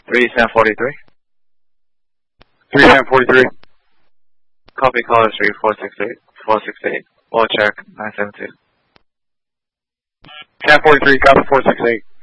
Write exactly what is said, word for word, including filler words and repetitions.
three seven forty-three. three seven forty-three. Copy caller three four six eight. four six eight. Wall check nine seven two. ten forty-three, copy four six eight.